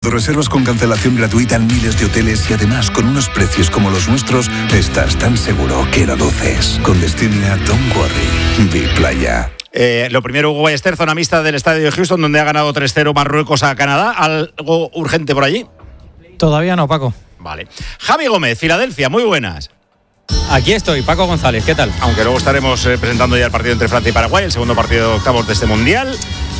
Reservas con cancelación gratuita en miles de hoteles y además con unos precios como los nuestros, estás tan seguro que no dudes. Con Destinia, don't worry. Be Playa. Lo primero, Hugo Ballester, zona mixta del estadio de Houston, donde ha ganado 3-0 Marruecos a Canadá. ¿Algo urgente por allí? Todavía no, Paco. Vale. Javi Gómez, Filadelfia, muy buenas. Aquí estoy, Paco González, ¿qué tal? Aunque luego estaremos presentando ya el partido entre Francia y Paraguay, el segundo partido de octavos de este Mundial.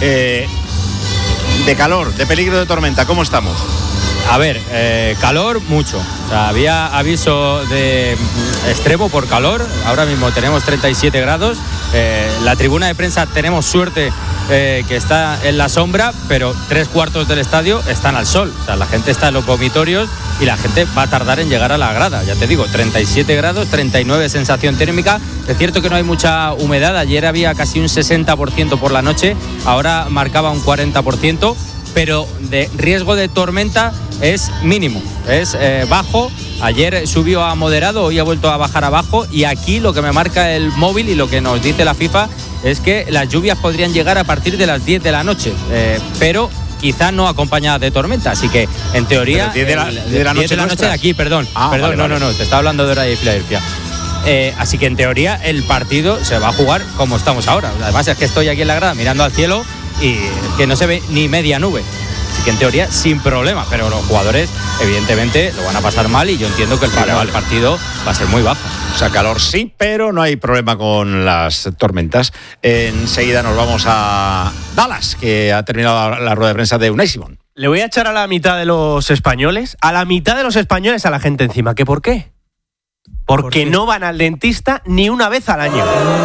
De calor, de peligro de tormenta, ¿cómo estamos? A ver, calor mucho. O sea, había aviso de extremo por calor. Ahora mismo tenemos 37 grados. La tribuna de prensa tenemos suerte que está en la sombra, pero 3/4 del estadio están al sol. O sea, la gente está en los vomitorios y la gente va a tardar en llegar a la grada. Ya te digo, 37 grados, 39 sensación térmica. Es cierto que no hay mucha humedad. Ayer había casi un 60% por la noche. Ahora marcaba un 40%. Pero de riesgo de tormenta es mínimo, es bajo. Ayer subió a moderado, hoy ha vuelto a bajar abajo, y aquí lo que me marca el móvil y lo que nos dice la FIFA es que las lluvias podrían llegar a partir de las 10 de la noche, pero quizá no acompañadas de tormenta, así que en teoría 10 de la noche de aquí, perdón, vale. No, te estaba hablando de hora de Filadelfia. Así que en teoría el partido se va a jugar como estamos ahora. Además es que estoy aquí en la grada mirando al cielo y que no se ve ni media nube. Así que en teoría sin problema, pero los jugadores evidentemente lo van a pasar mal y yo entiendo que el partido va a ser muy bajo. O sea, calor sí, pero no hay problema con las tormentas. Enseguida nos vamos a Dallas, que ha terminado la rueda de prensa de Unai Simón. Le voy a echar a la mitad de los españoles, a la la gente encima. ¿Qué por qué? Porque no van al dentista ni una vez al año.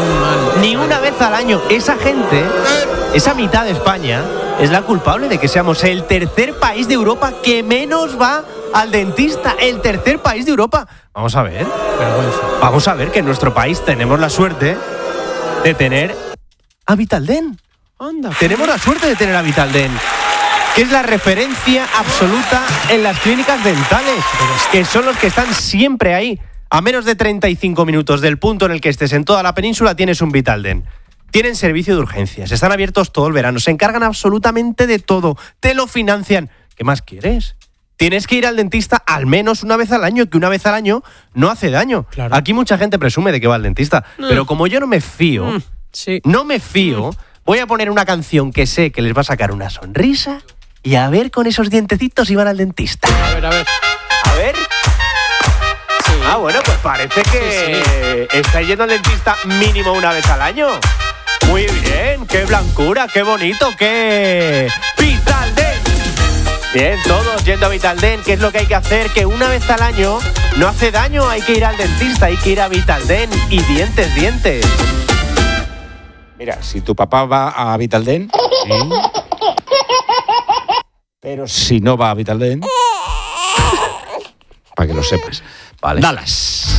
Ni una vez al año. Esa gente, esa mitad de España, es la culpable de que seamos el tercer país de Europa que menos va al dentista. El tercer país de Europa. Vamos a ver. Vergüenza. Vamos a ver que en nuestro país tenemos la suerte de tener a Vitaldent. Anda. Tenemos la suerte de tener a Vitaldent, que es la referencia absoluta en las clínicas dentales, que son los que están siempre ahí. A menos de 35 minutos del punto en el que estés en toda la península tienes un Vitaldent. Tienen servicio de urgencias, están abiertos todo el verano, se encargan absolutamente de todo, te lo financian. ¿Qué más quieres? Tienes que ir al dentista al menos una vez al año, que una vez al año no hace daño. Claro. Aquí mucha gente presume de que va al dentista, pero como yo no me fío, voy a poner una canción que sé que les va a sacar una sonrisa y a ver con esos dientecitos si van al dentista. A ver. A ver. Sí. Ah, bueno, pues parece que está yendo al dentista mínimo una vez al año. Muy bien, qué blancura, qué bonito, qué Vitaldent. Bien, todos yendo a Vitaldent, ¿qué es lo que hay que hacer? Que una vez al año no hace daño, hay que ir al dentista, hay que ir a Vitaldent y dientes. Mira, si tu papá va a Vitaldent, pero si no va a Vitaldent, para que lo sepas. Vale. Dallas.